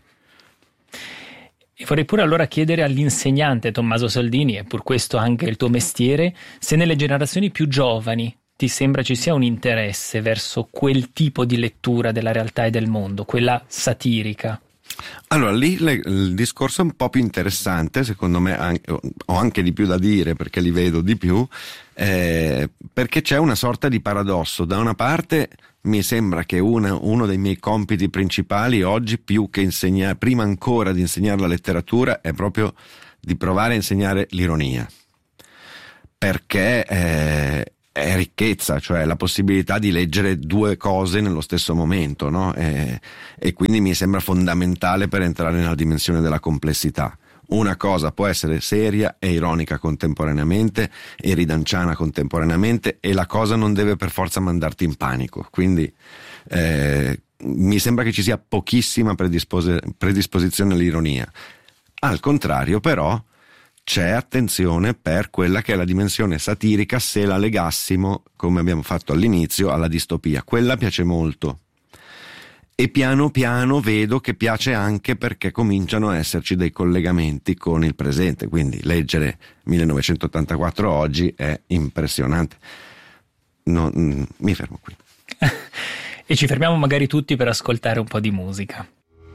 E vorrei pure allora chiedere all'insegnante Tommaso Soldini, e pur questo anche il tuo mestiere, se nelle generazioni più giovani ti sembra ci sia un interesse verso quel tipo di lettura della realtà e del mondo, quella satirica. Allora, lì le, il discorso è un po' più interessante, secondo me, anche, ho anche di più da dire perché li vedo di più, eh, perché c'è una sorta di paradosso. Da una parte mi sembra che una, uno dei miei compiti principali oggi, più che insegnare, prima ancora di insegnare la letteratura, è proprio di provare a insegnare l'ironia, perché eh, è ricchezza, cioè la possibilità di leggere due cose nello stesso momento, no? E, e quindi mi sembra fondamentale per entrare nella dimensione della complessità. Una cosa può essere seria e ironica contemporaneamente e ridanciana contemporaneamente, e la cosa non deve per forza mandarti in panico. Quindi eh, mi sembra che ci sia pochissima predispose, predisposizione all'ironia. Al contrario, però, c'è attenzione per quella che è la dimensione satirica, se la legassimo, come abbiamo fatto all'inizio, alla distopia. Quella piace molto. E piano piano vedo che piace anche perché cominciano a esserci dei collegamenti con il presente, quindi leggere millenovecentottantaquattro oggi è impressionante. No, mm, mi fermo qui. E ci fermiamo magari tutti per ascoltare un po' di musica.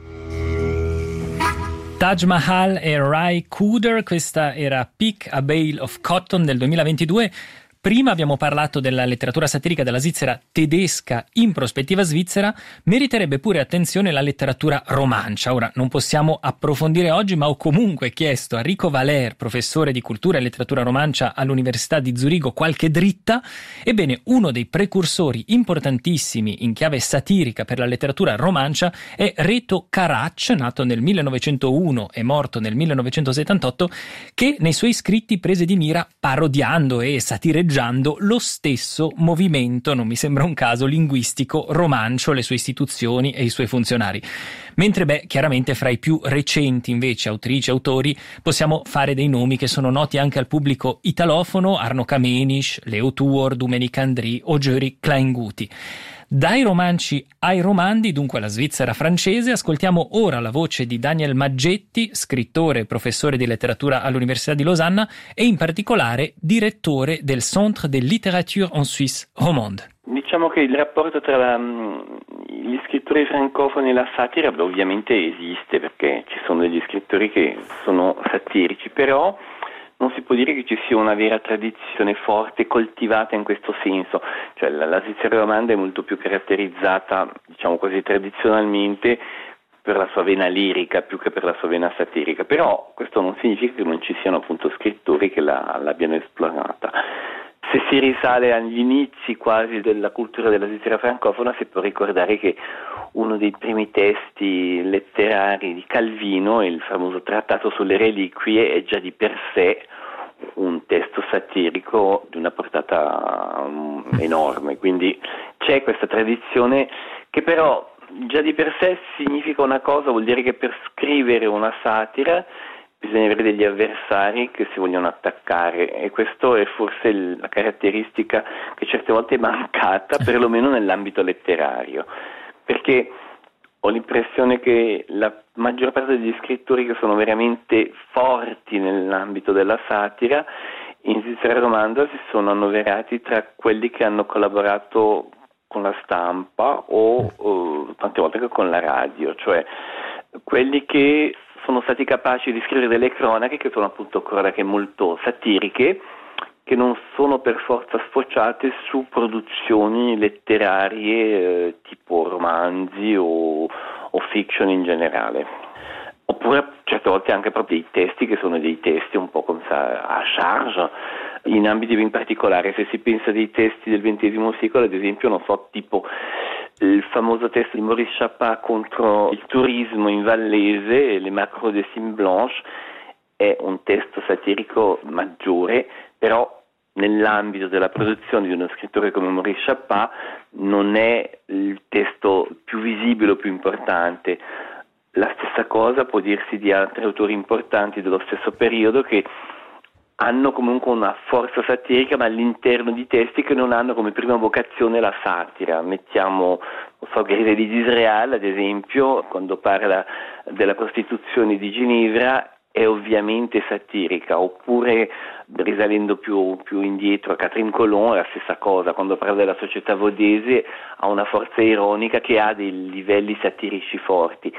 Taj Mahal e Ry Cooder, questa era Pick a Bale of Cotton del duemilaventidue. Prima abbiamo parlato della letteratura satirica della Svizzera tedesca in prospettiva svizzera, meriterebbe pure attenzione la letteratura romancia. Ora non possiamo approfondire oggi, ma ho comunque chiesto a Rico Valer, professore di cultura e letteratura romancia all'Università di Zurigo, qualche dritta. Ebbene, uno dei precursori importantissimi in chiave satirica per la letteratura romancia è Reto Karac, nato nel millenovecentouno e morto nel millenovecentosettantotto, che nei suoi scritti prese di mira, parodiando e satireggiando lo stesso movimento, non mi sembra un caso, linguistico romancio, le sue istituzioni e i suoi funzionari. Mentre, beh, chiaramente fra i più recenti invece autrici e autori possiamo fare dei nomi che sono noti anche al pubblico italofono: Arno Kamenisch, Leo Tuor, Domenic Andri o György Kleinguti. Dai romanci ai romandi, dunque alla Svizzera francese, ascoltiamo ora la voce di Daniel Maggetti, scrittore e professore di letteratura all'Università di Losanna e in particolare direttore del Centre de Littérature en Suisse romande. Diciamo che il rapporto tra la, gli scrittori francofoni e la satira ovviamente esiste, perché ci sono degli scrittori che sono satirici, però non si può dire che ci sia una vera tradizione forte, coltivata in questo senso. Cioè la, la Svizzera romanda è molto più caratterizzata, diciamo così, tradizionalmente per la sua vena lirica più che per la sua vena satirica, però questo non significa che non ci siano appunto scrittori che la, l'abbiano esplorata. Se si risale agli inizi quasi della cultura della Svizzera francofona, si può ricordare che uno dei primi testi letterari di Calvino, il famoso Trattato sulle reliquie, è già di per sé un testo satirico di una portata um, enorme. Quindi c'è questa tradizione che però già di per sé significa una cosa, vuol dire che per scrivere una satira bisogna avere degli avversari che si vogliono attaccare, e questo è forse il, la caratteristica che certe volte è mancata, perlomeno nell'ambito letterario, perché ho l'impressione che la maggior parte degli scrittori che sono veramente forti nell'ambito della satira in Svizzera Romanda si sono annoverati tra quelli che hanno collaborato con la stampa o, o tante volte che con la radio, cioè quelli che sono stati capaci di scrivere delle cronache che sono appunto cronache molto satiriche, che non sono per forza sfociate su produzioni letterarie eh, tipo romanzi o, o fiction in generale. Oppure certe volte anche proprio dei testi che sono dei testi un po' come ça, a charge, in ambiti ben particolari. Se si pensa dei testi del ventesimo secolo, ad esempio, non so, tipo il famoso testo di Maurice Chapat contro il turismo in Vallese, Le Macro de Cime Blanche, è un testo satirico maggiore, però nell'ambito della produzione di uno scrittore come Maurice Chapat non è il testo più visibile o più importante. La stessa cosa può dirsi di altri autori importanti dello stesso periodo che hanno comunque una forza satirica, ma all'interno di testi che non hanno come prima vocazione la satira. Mettiamo, non so, Griselda di Disraeli, ad esempio, quando parla della prostituzione di Ginevra, è ovviamente satirica, oppure risalendo più, più indietro a Catherine Colomb è la stessa cosa, quando parla della società vodese ha una forza ironica che ha dei livelli satirici forti.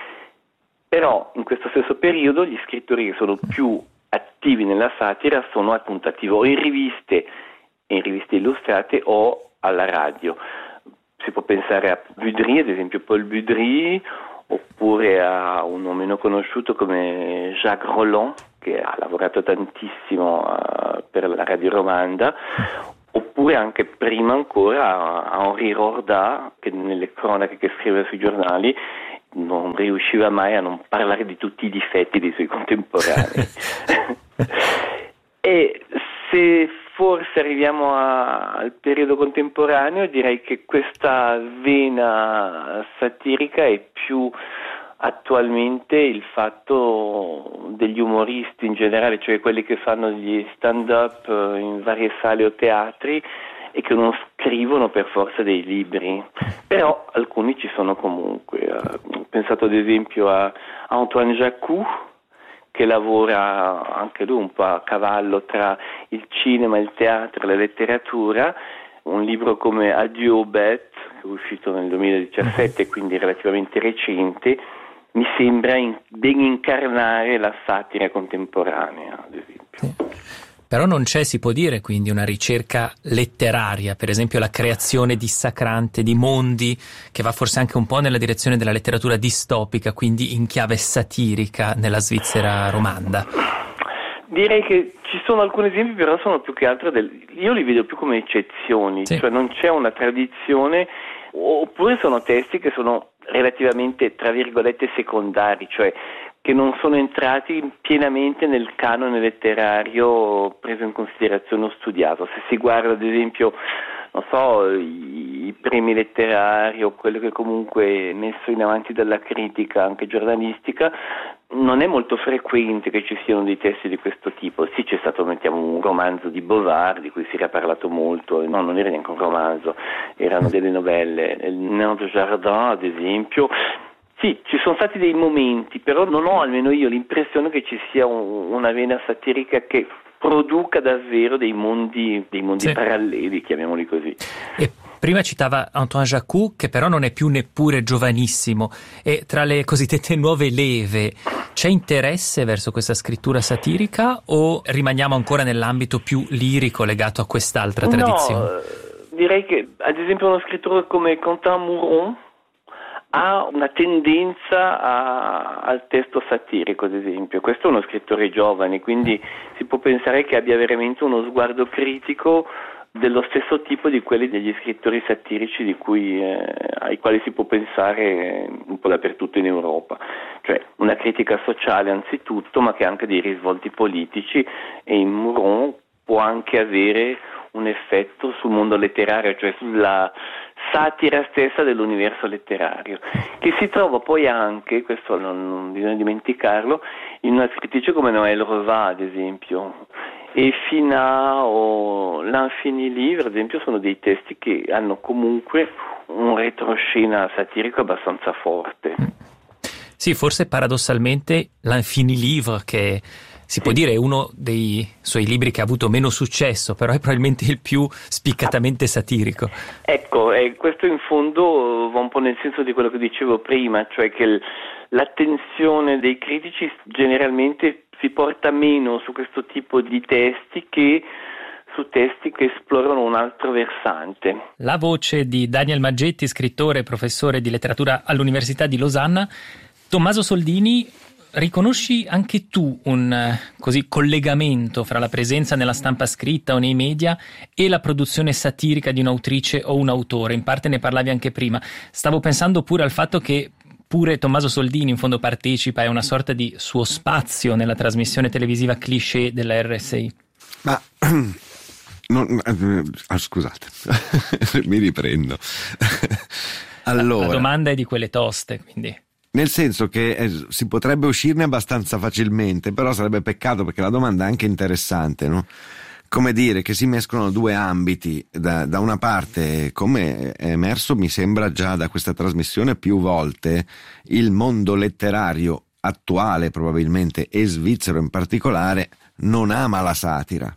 Però in questo stesso periodo gli scrittori che sono più attivi nella satira sono appunto attivi o in riviste, in riviste illustrate o alla radio. Si può pensare a Budry, ad esempio Paul Budry, oppure a uno meno conosciuto come Jacques Roland, che ha lavorato tantissimo uh, per la Radio Romanda, oppure anche prima ancora a Henri Rorda, che nelle cronache che scrive sui giornali non riusciva mai a non parlare di tutti i difetti dei suoi contemporanei. E se forse arriviamo a, al periodo contemporaneo, direi che questa vena satirica è più attualmente il fatto degli umoristi in generale, cioè quelli che fanno gli stand-up in varie sale o teatri e che non scrivono per forza dei libri, però alcuni ci sono comunque. Ho pensato ad esempio a Antoine Jacou, che lavora anche lui un po' a cavallo tra il cinema, il teatro e la letteratura. Un libro come Adieu aux bêtes, che è uscito nel duemiladiciassette, quindi relativamente recente, mi sembra in, ben incarnare la satira contemporanea, ad esempio. Sì. Però non c'è, si può dire, quindi una ricerca letteraria, per esempio la creazione dissacrante di mondi che va forse anche un po' nella direzione della letteratura distopica, quindi in chiave satirica nella Svizzera romanda. Direi che ci sono alcuni esempi, però sono più che altro del, io li vedo più come eccezioni, sì. Cioè non c'è una tradizione, oppure sono testi che sono relativamente, tra virgolette, secondari, cioè che non sono entrati pienamente nel canone letterario preso in considerazione o studiato. Se si guarda ad esempio, non so, i, i premi letterari o quello che comunque è messo in avanti dalla critica anche giornalistica, non è molto frequente che ci siano dei testi di questo tipo. Sì, c'è stato, mettiamo, un romanzo di Bovard di cui si era parlato molto, no, non era neanche un romanzo, erano delle novelle, il Nain de Jardin ad esempio. Sì, ci sono stati dei momenti, però non ho, almeno io, l'impressione che ci sia un, una vena satirica che produca davvero dei mondi, dei mondi sì. paralleli, chiamiamoli così. E prima citava Antoine Jacou, che però non è più neppure giovanissimo, e tra le cosiddette nuove leve c'è interesse verso questa scrittura satirica o rimaniamo ancora nell'ambito più lirico legato a quest'altra tradizione? No, direi che ad esempio uno scrittore come Quentin Mouron ha una tendenza a, al testo satirico, ad esempio. Questo è uno scrittore giovane, quindi si può pensare che abbia veramente uno sguardo critico dello stesso tipo di quelli degli scrittori satirici di cui, eh, ai quali si può pensare un po' dappertutto in Europa. Cioè una critica sociale anzitutto, ma che ha anche dei risvolti politici, e in Mouron può anche avere un effetto sul mondo letterario, cioè sulla satira stessa dell'universo letterario, che si trova poi anche, questo non, non bisogna dimenticarlo, in una scrittrice come Noël Revah, ad esempio. E Fina o L'Infini Livre, ad esempio, sono dei testi che hanno comunque un retroscena satirico abbastanza forte. Sì, forse paradossalmente L'Infini Livre, che si può dire è uno dei suoi libri che ha avuto meno successo, però è probabilmente il più spiccatamente satirico. Ecco, eh, questo in fondo va un po' nel senso di quello che dicevo prima, cioè che l- l'attenzione dei critici generalmente si porta meno su questo tipo di testi che su testi che esplorano un altro versante. La voce di Daniel Maggetti, scrittore e professore di letteratura all'Università di Losanna. Tommaso Soldini, riconosci anche tu un così collegamento fra la presenza nella stampa scritta o nei media e la produzione satirica di un'autrice o un autore? In parte ne parlavi anche prima. Stavo pensando pure al fatto che pure Tommaso Soldini in fondo partecipa, è una sorta di suo spazio nella trasmissione televisiva cliché della R S I. Ma non, eh, scusate, mi riprendo. Allora, la, la domanda è di quelle toste, quindi. Nel senso che eh, si potrebbe uscirne abbastanza facilmente, però sarebbe peccato perché la domanda è anche interessante, no? Come dire che si mescolano due ambiti, da, da una parte, come è emerso mi sembra già da questa trasmissione più volte, il mondo letterario attuale probabilmente e svizzero in particolare non ama la satira.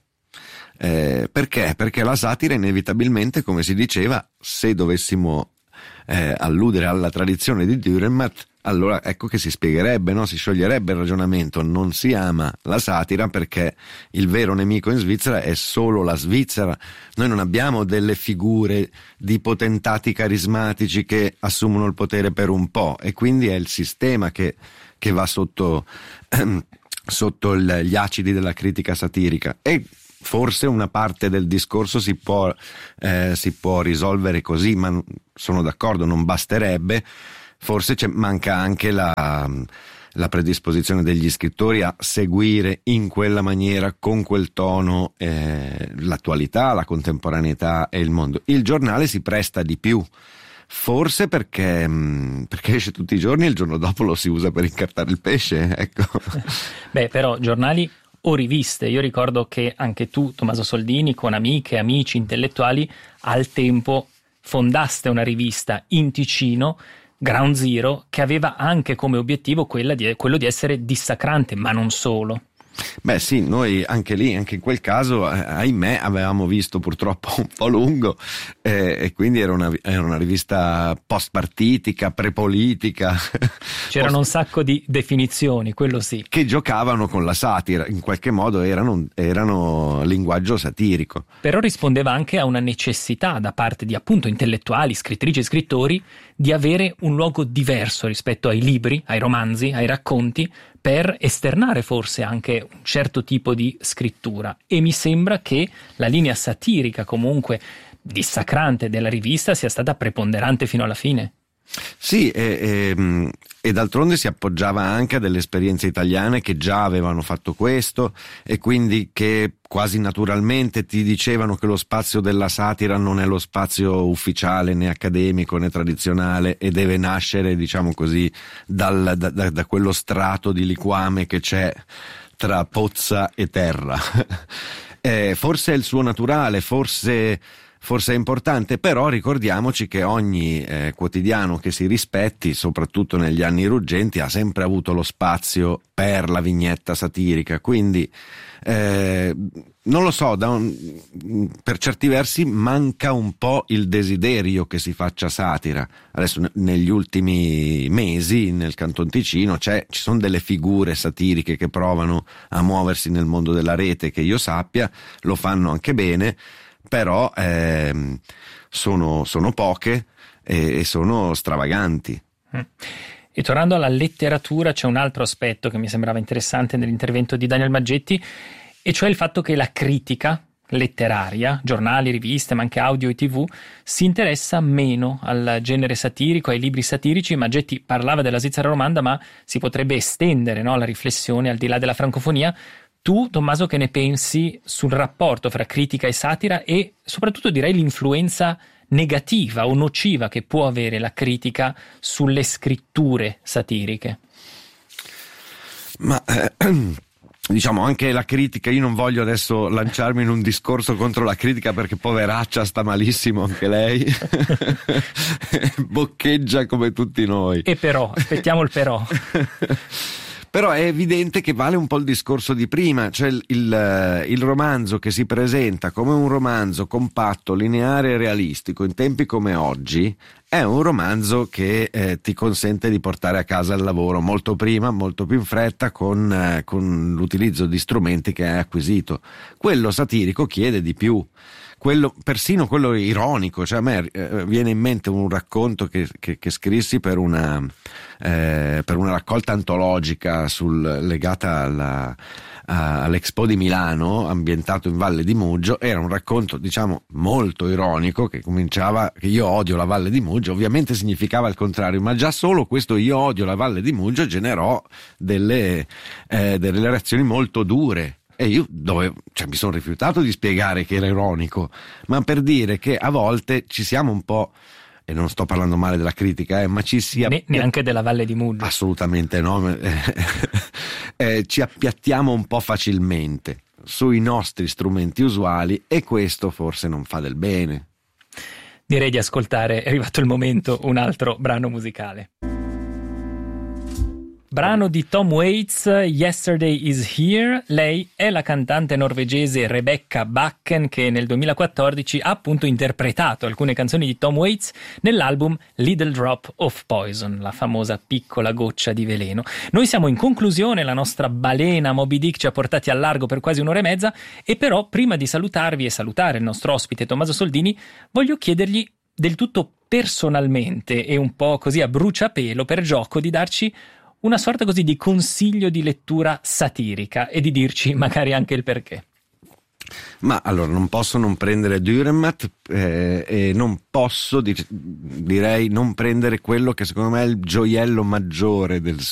Eh, perché? Perché la satira inevitabilmente, come si diceva, se dovessimo eh, alludere alla tradizione di Dürrenmatt, allora ecco che si spiegherebbe, no? Si scioglierebbe il ragionamento. Non si ama la satira perché il vero nemico in Svizzera è solo la Svizzera. Noi non abbiamo delle figure di potentati carismatici che assumono il potere per un po', e quindi è il sistema che, che va sotto, ehm, sotto il, gli acidi della critica satirica. E forse una parte del discorso si può, eh, si può risolvere così, ma sono d'accordo, non basterebbe. Forse c'è, manca anche la, la predisposizione degli scrittori a seguire in quella maniera, con quel tono, eh, l'attualità, la contemporaneità e il mondo. Il giornale si presta di più, forse perché, perché esce tutti i giorni e il giorno dopo lo si usa per incartare il pesce, ecco. Beh, però giornali o riviste, io ricordo che anche tu, Tommaso Soldini, con amiche, amici, intellettuali, al tempo fondaste una rivista in Ticino, Ground Zero, che aveva anche come obiettivo quella di, quello di essere dissacrante, ma non solo. Beh sì, noi anche lì, anche in quel caso, eh, ahimè, avevamo visto purtroppo un po' lungo, eh, e quindi era una, era una rivista post-partitica, prepolitica. C'erano post- un sacco di definizioni, quello sì. Che giocavano con la satira, in qualche modo erano, erano linguaggio satirico. Però rispondeva anche a una necessità da parte di appunto intellettuali, scrittrici e scrittori, di avere un luogo diverso rispetto ai libri, ai romanzi, ai racconti, per esternare forse anche un certo tipo di scrittura. E mi sembra che la linea satirica, comunque dissacrante, della rivista sia stata preponderante fino alla fine. Sì, e, e, e d'altronde si appoggiava anche a delle esperienze italiane che già avevano fatto questo, e quindi che quasi naturalmente ti dicevano che lo spazio della satira non è lo spazio ufficiale né accademico né tradizionale, e deve nascere, diciamo così, dal, da, da, da quello strato di liquame che c'è tra pozza e terra. eh, forse è il suo naturale, forse Forse è importante, però ricordiamoci che ogni eh, quotidiano che si rispetti, soprattutto negli anni ruggenti, ha sempre avuto lo spazio per la vignetta satirica, quindi eh, non lo so, da un, per certi versi manca un po' il desiderio che si faccia satira. Adesso ne, negli ultimi mesi nel Canton Ticino c'è, ci sono delle figure satiriche che provano a muoversi nel mondo della rete, che io sappia, lo fanno anche bene, però ehm, sono, sono poche e, e sono stravaganti. E tornando alla letteratura, c'è un altro aspetto che mi sembrava interessante nell'intervento di Daniel Maggetti, e cioè il fatto che la critica letteraria, giornali, riviste, ma anche audio e tv, si interessa meno al genere satirico, ai libri satirici. Maggetti parlava della Svizzera romanda, ma si potrebbe estendere, no, la riflessione al di là della francofonia, Tu, Tommaso, che ne pensi sul rapporto fra critica e satira e soprattutto direi l'influenza negativa o nociva che può avere la critica sulle scritture satiriche? Ma eh, diciamo anche la critica, io non voglio adesso lanciarmi in un discorso contro la critica perché poveraccia sta malissimo anche lei, boccheggia come tutti noi. E però, aspettiamo il però. Però è evidente che vale un po' il discorso di prima, cioè il, il, il romanzo che si presenta come un romanzo compatto, lineare e realistico in tempi come oggi è un romanzo che eh, ti consente di portare a casa il lavoro molto prima, molto più in fretta, con, eh, con l'utilizzo di strumenti che hai acquisito. Quello satirico chiede di più. Quello, persino quello ironico, cioè a me eh, viene in mente un racconto che, che, che scrissi per una, eh, per una raccolta antologica sul, legata alla, a, all'Expo di Milano, ambientato in Valle di Mugio. Era un racconto, diciamo, molto ironico, che cominciava che io odio la Valle di Mugio, ovviamente significava il contrario, ma già solo questo io odio la Valle di Mugio generò delle, eh, delle reazioni molto dure. E io dovevo, cioè, mi sono rifiutato di spiegare che era ironico, ma per dire che a volte ci siamo un po', e non sto parlando male della critica, eh, ma ci si ne, neanche della Valle di Mugio. Assolutamente no, eh, ci appiattiamo un po' facilmente sui nostri strumenti usuali e questo forse non fa del bene. Direi di ascoltare, è arrivato il momento, un altro brano musicale. Brano di Tom Waits, Yesterday is Here. Lei è la cantante norvegese Rebecca Bakken che nel duemilaquattordici ha appunto interpretato alcune canzoni di Tom Waits nell'album Little Drop of Poison, la famosa piccola goccia di veleno. Noi siamo in conclusione, la nostra balena Moby Dick ci ha portati al largo per quasi un'ora e mezza e però prima di salutarvi e salutare il nostro ospite Tommaso Soldini voglio chiedergli del tutto personalmente e un po' così a bruciapelo per gioco di darci una sorta così di consiglio di lettura satirica e di dirci magari anche il perché. Ma allora non posso non prendere Dürrenmatt eh, e non posso, direi, non prendere quello che secondo me è il gioiello maggiore del